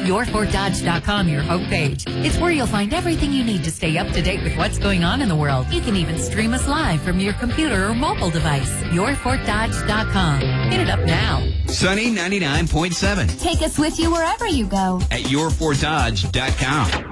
YourFortDodge.com, your homepage. It's where you'll find everything you need to stay up to date with what's going on in the world. You can even stream us live from your computer or mobile device. YourFortDodge.com. Hit it up now. Sunny 99.7. Take us with you wherever you go. At YourFortDodge.com.